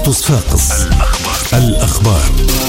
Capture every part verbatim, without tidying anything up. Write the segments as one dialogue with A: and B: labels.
A: إذاعة صفاقس. الأخبار. الأخبار.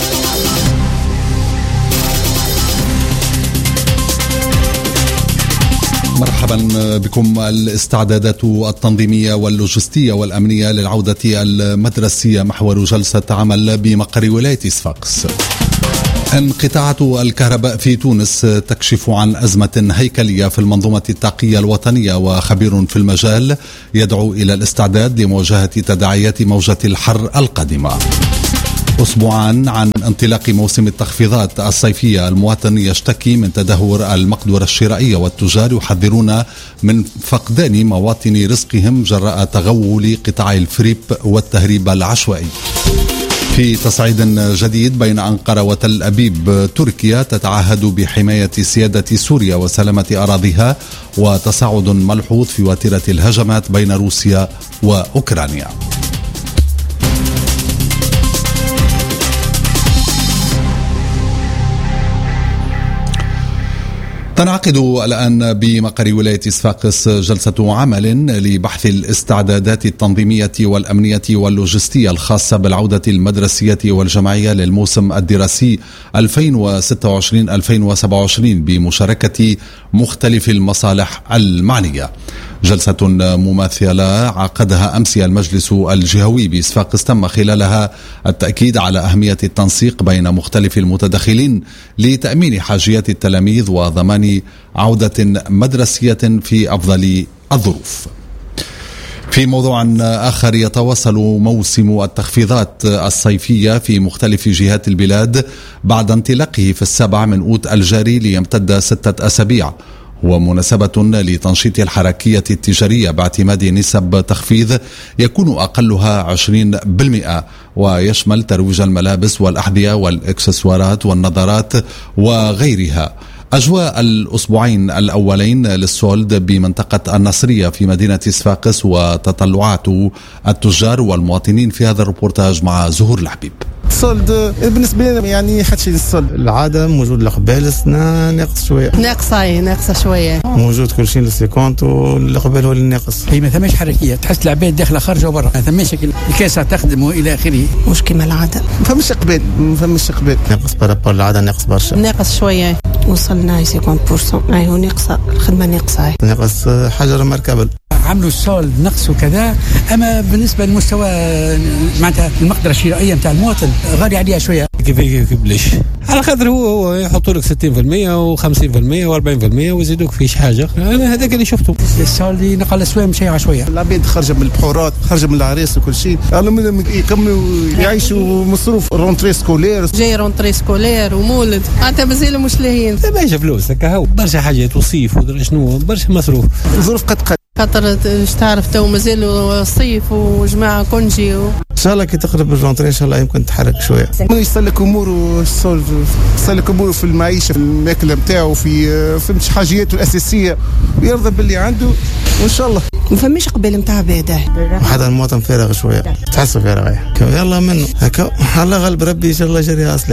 A: مرحبا بكم. الاستعدادات التنظيمية واللوجستية والأمنية للعودة المدرسية محور جلسة عمل بمقر ولاية صفاقس. انقطاعات الكهرباء في تونس تكشف عن أزمة هيكلية في المنظومة الطاقية الوطنية، وخبير في المجال يدعو إلى الاستعداد لمواجهة تداعيات موجة الحر القادمة. أسبوعان عن انطلاق موسم التخفيضات الصيفية، المواطن يشتكي من تدهور المقدرة الشرائية، والتجار يحذرون من فقدان مواطن رزقهم جراء تغول قطاع الفريب والتهريب العشوائي. في تصعيد جديد بين أنقرة وتل أبيب، تركيا تتعهد بحماية سيادة سوريا وسلامة أراضيها، وتصاعد ملحوظ في وتيرة الهجمات بين روسيا وأوكرانيا. تنعقد الآن بمقر ولاية صفاقس جلسة عمل لبحث الاستعدادات التنظيمية والأمنية واللوجستية الخاصة بالعودة المدرسية والجماعية للموسم الدراسي ألفين وستة وعشرين ألفين وسبعة وعشرين بمشاركة مختلف المصالح المعنية. جلسة مماثلة عقدها أمس المجلس الجهوي بصفاقس تم خلالها التأكيد على أهمية التنسيق بين مختلف المتدخلين لتأمين حاجيات التلاميذ وضمان عودة مدرسية في أفضل الظروف. في موضوع آخر، يتواصل موسم التخفيضات الصيفية في مختلف جهات البلاد بعد انطلاقه في السابع من أوت الجاري ليمتد ستة أسابيع، ومناسبة لتنشيط الحركية التجارية باعتماد نسب تخفيض يكون أقلها عشرين بالمئة، ويشمل ترويج الملابس والأحذية والإكسسوارات والنظارات وغيرها. أجواء الأسبوعين الأولين للسولد بمنطقة النصرية في مدينة صفاقس وتطلعات التجار والمواطنين في هذا الريبورتاج مع زهور الحبيب.
B: السولد بالنسبة لي يعني حتى شيء السولد العادة موجود القبال سنا ناقص شوية
C: ناقصة ناقصة شوية
B: موجود كل شيء للسيكونت والقبال هو اللي ناقص.
D: هي ما ثماش حركية، تحس العباد داخلة خارجة وبرا، ما ثماش الكاسة تخدم وإلى آخره،
C: مش كما العادة.
B: ما فماش قبال ما فماش قبال ناقص برابور العادة، ناقص برشا
C: ناقص شوية، وصلنا خمسين بالمئة أي هو ناقصة الخدمة ناقصة
B: ناقص حجر مركبل.
D: عملوا السولد نقص وكذا، أما بالنسبة للمستوى معناتها المقدرة الشرائية نتاع المواطن غالي عليها شوية.
E: كيف كيف ليش؟ على خاطر هو هو يحطوا لك ستين بالمئة وخمسين بالمئة وأربعين بالمئة ويزيدوك فيش حاجة. أنا هذاك اللي شفته.
D: السولد نقل الأسواق مشيعة شوية.
B: العباد خرجة من البحورات، خرجة من العريس وكل شيء، قالوا يكملوا يعيشوا مصروف رونتري سكولير.
C: جاي رونتري سكولير ومولد، حتى مازالوا مش لاهين.
E: ماشي فلوس هكا هو برشا حاجات وصيف ودرا شنو برشا مصروف.
B: الظروف قد قد.
C: خاطر اش تعرف تو مازالوا الصيف وجماعة كونجي و...
B: ان شاء الله كي تقرب الرونتري ان شاء الله يمكن تحرك شويه. يسلك اموره السولف، يسلك اموره في المعيشه، في الماكله نتاعو، في فهمت حاجياته الاساسيه، ويرضى باللي عنده وان شاء الله.
C: ما فماش قبل نتاع باده.
B: هذا المواطن فارغ شويه، تحس فارغ. يلا منه هكا الله غالب ربي ان شاء الله جري اصلي.